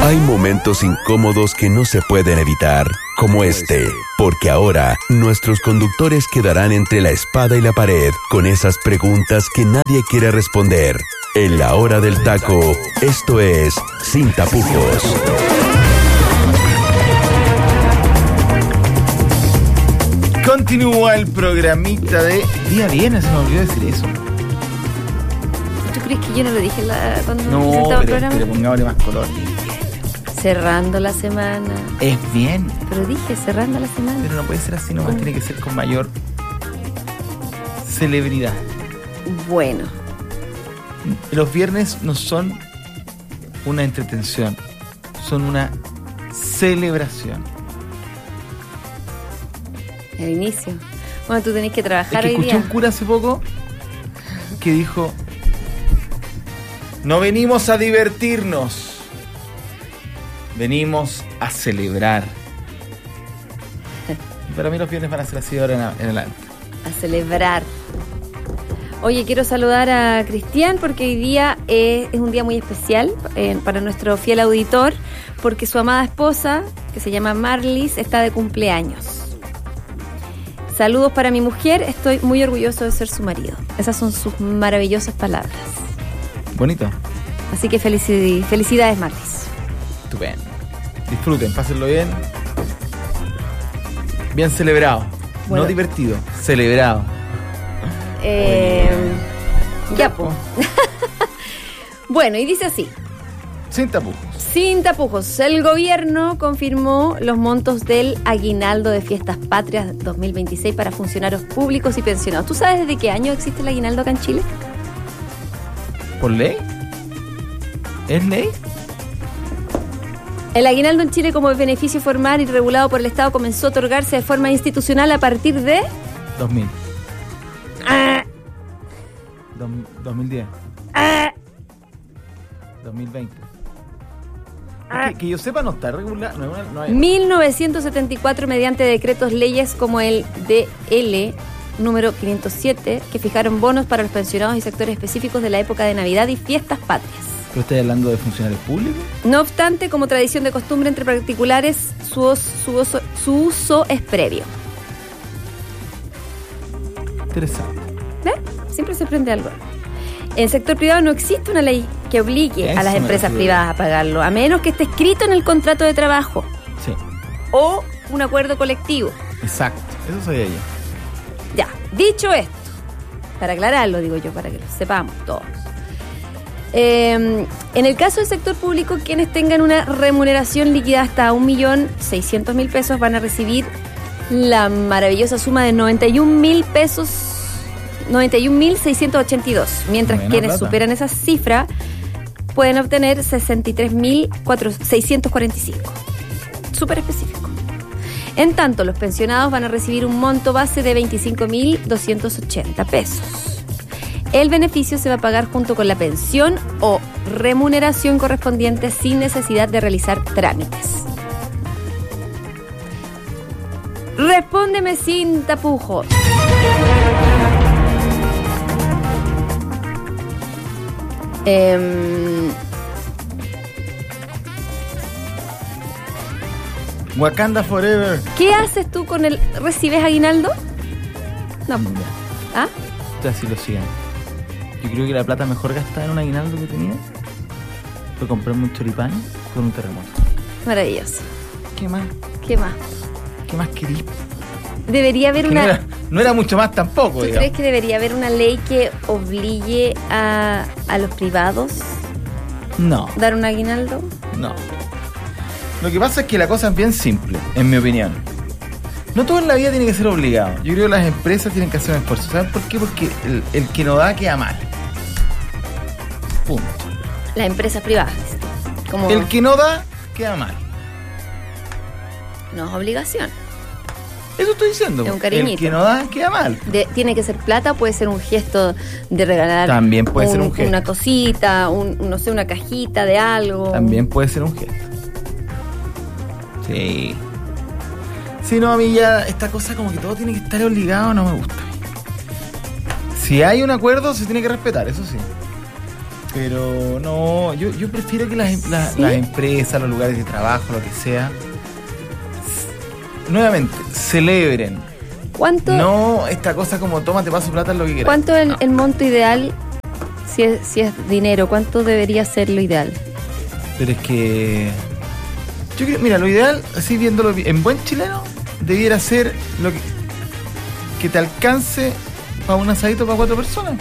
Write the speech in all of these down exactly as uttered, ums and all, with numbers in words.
Hay momentos incómodos que no se pueden evitar, como este, porque ahora nuestros conductores quedarán entre la espada y la pared con esas preguntas que nadie quiere responder. En la hora del taco, esto es Sin Tapujos. Continúa el programita de día viernes, se me olvidó decir eso. ¿Tú crees que yo no lo dije la, cuando no, presentaba pero, el programa? pero pongámosle más color. Cerrando la semana. Es bien. Pero dije, cerrando la semana. Pero no puede ser así nomás, tiene que ser con mayor celebridad. Bueno. Los viernes no son una entretención, son una celebración. El inicio. Bueno, tú tenés que trabajar es que hoy escuché día. un cura hace poco que dijo: no venimos a divertirnos, venimos a celebrar. Y para mí los viernes van a ser así de ahora en adelante. A celebrar. Oye, quiero saludar a Cristian porque hoy día eh, es un día muy especial eh, para nuestro fiel auditor, porque su amada esposa, que se llama Marlis, está de cumpleaños. Saludos para mi mujer, estoy muy orgulloso de ser su marido. Esas son sus maravillosas palabras. Bonito. Así que felici- felicidades, Marlis. Estupendo. Disfruten, pásenlo bien. Bien celebrado. Bueno. No divertido, celebrado. Eh, ya, po. Bueno, y dice así. Sin tapujos. Sin tapujos. El gobierno confirmó los montos del aguinaldo de Fiestas Patrias dos mil veintiséis para funcionarios públicos y pensionados. ¿Tú sabes desde qué año existe el aguinaldo acá en Chile? ¿Por ley? ¿Es ley? El aguinaldo en Chile como beneficio formal y regulado por el Estado comenzó a otorgarse de forma institucional a partir de... dos mil. Ah, Dos- dos mil diez. ah, dos mil veinte. ah. Que, que yo sepa, no está regular. No, hay- no hay... mil novecientos setenta y cuatro mediante decretos leyes como el D L número quinientos siete, que fijaron bonos para los pensionados y sectores específicos de la época de Navidad y Fiestas Patrias. ¿Pero estás hablando de funcionarios públicos? No obstante, como tradición de costumbre entre particulares, su, os- su, oso- su uso es previo. Interesante. ¿Ves? Siempre se aprende algo. En el sector privado no existe una ley que obligue Eso a las me empresas refiero. privadas a pagarlo, a menos que esté escrito en el contrato de trabajo Sí, o un acuerdo colectivo. exacto. Eso sabía yo. Ya, dicho esto, para aclararlo, digo yo, para que lo sepamos todos. Eh, en el caso del sector público, quienes tengan una remuneración líquida hasta un millón seiscientos mil pesos van a recibir la maravillosa suma de noventa y un mil pesos, noventa y un mil seiscientos ochenta y dos, mientras Buena quienes plata. superan esa cifra pueden obtener sesenta y tres mil seiscientos cuarenta y cinco. Súper específico. En tanto, los pensionados van a recibir un monto base de veinticinco mil doscientos ochenta pesos. El beneficio se va a pagar junto con la pensión o remuneración correspondiente sin necesidad de realizar trámites. Respóndeme sin tapujos. Em, Wakanda Forever. ¿Qué haces tú con el... ¿Recibes aguinaldo? No. Ya, ¿Ah? ya sí lo siguen. Yo creo que la plata mejor gastada en un aguinaldo que tenía fue comprarme un choripán con un terremoto. Maravilloso. ¿Qué más? ¿Qué más? ¿Qué más querí? Debería haber Que una... no, era, no era mucho más tampoco, ¿Tú digamos. crees que debería haber una ley que obligue a, a los privados No, a dar un aguinaldo? no. Lo que pasa es que la cosa es bien simple, en mi opinión. No todo en la vida tiene que ser obligado. Yo creo que las empresas tienen que hacer un esfuerzo. ¿Saben por qué? Porque el, el que no da queda mal. Punto. Las empresas privadas. Como El que no da queda mal. no es obligación. Eso estoy diciendo. Es un cariñito. El que no da queda mal. De- tiene que ser plata, puede ser un gesto de regalar. También puede ser un gesto. Una cosita, un, no sé, una cajita de algo. También puede ser un gesto. Sí. Si no, a mí ya esta cosa como que todo tiene que estar obligado no me gusta. Si hay un acuerdo, se tiene que respetar, eso sí. Pero no, yo, yo prefiero que las, las, ¿Sí? las empresas, los lugares de trabajo, lo que sea, nuevamente, celebren. ¿Cuánto, No esta cosa como toma, te paso plata, es lo que quieras. ¿cuánto el, No. el monto ideal, si es, si es dinero, cuánto debería ser lo ideal? Pero es que... Yo creo, mira, lo ideal, así viéndolo bi- en buen chileno, debiera ser lo que, que te alcance para un asadito para cuatro personas.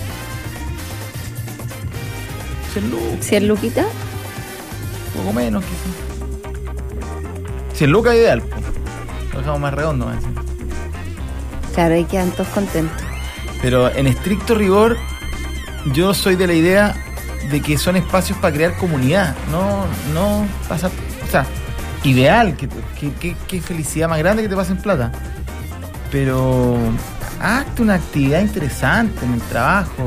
cien lucas, ¿cien luquitas? poco menos quizás. cien lucas ideal, po. Lo dejamos más redondo, más encima. Claro, ahí quedan todos contentos. Pero en estricto rigor, yo soy de la idea de que son espacios para crear comunidad, no, no pasar, o sea, ideal, que, que, que- que felicidad más grande que te pasen plata. Pero hazte una actividad interesante en el trabajo,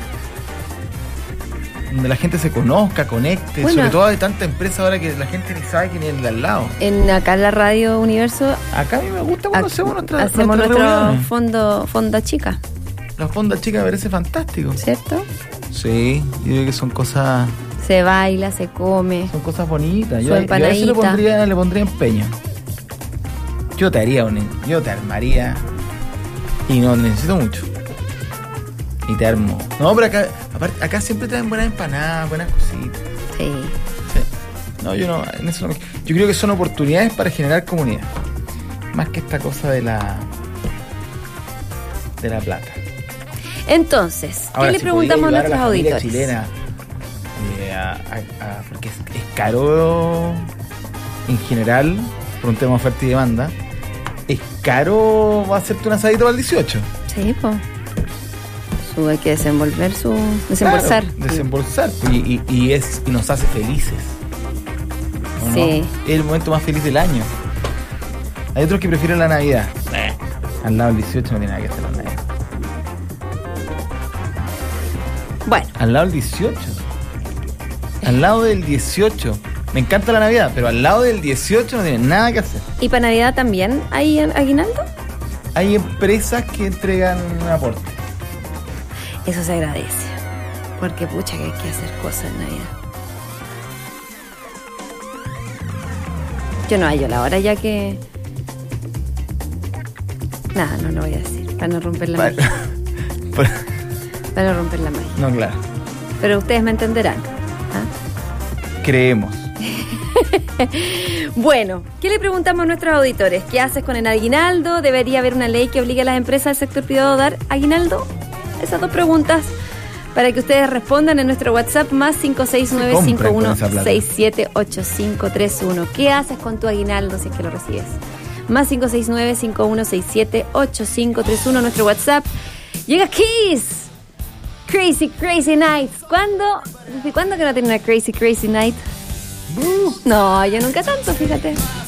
donde la gente se conozca, conecte, Bueno. sobre todo hay tanta empresa ahora que la gente ni sabe quién es el de al lado. En acá en la radio Universo Acá a mí me gusta cuando ac- hacemos nuestra, hacemos nuestras nuestro reuniones. fondo, fonda chica, La fonda chica me parece fantástico. ¿cierto? Sí, yo creo que son cosas... Se baila, se come. Son cosas bonitas. Su Yo, yo a eso le empanadita. pondría, le pondría empeño. Yo te haría un, yo te armaría. Y no necesito mucho. Y te armo. No, pero acá, aparte, acá siempre te dan buenas empanadas, buenas cositas. Sí. Sí. No, yo no, en eso no me- yo creo que son oportunidades para generar comunidad. Más que esta cosa de la de la plata. Entonces, ¿qué Ahora, le si preguntamos a podía ayudar nuestros la familia auditores? chilena, eh, a- a- a- porque es, es caro en general, por un tema de oferta y demanda, es caro hacerte un asadito para el dieciocho. Sí, pues. Su, hay que desenvolver su. Desembolsar. Claro, desembolsar. Y, y- y es, y nos hace felices. ¿O no? Sí. Es el momento más feliz del año. Hay otros que prefieren la Navidad. Eh, Al lado del dieciocho no tiene nada que hacer la Navidad. Bueno, Al lado del dieciocho. Al lado del dieciocho. Me encanta la Navidad, pero al lado del dieciocho no tiene nada que hacer. ¿y para Navidad también hay aguinaldo? Hay empresas que entregan un aporte. Eso se agradece. Porque pucha que hay que hacer cosas en Navidad. Yo no hallo la hora ya que. Nada, no lo voy a decir. Para no romper la Pa- magia. pa- Para no romper la magia. no, claro. Pero ustedes me entenderán. ¿Ah? Creemos. Bueno, ¿qué le preguntamos a nuestros auditores? ¿Qué haces con el aguinaldo? ¿Debería haber una ley que obligue a las empresas del sector privado a dar aguinaldo? Esas dos preguntas para que ustedes respondan en nuestro WhatsApp más cinco seis nueve cinco uno seis siete ocho cinco tres uno. ¿Qué haces con tu aguinaldo si es que lo recibes? Más cinco seis nueve cinco uno seis siete ocho cinco tres uno, nuestro WhatsApp. Llega Kiss. Crazy, Crazy Nights. ¿Cuándo? ¿Desde cuándo que no tiene una Crazy, Crazy Night? No, yo nunca tanto, fíjate.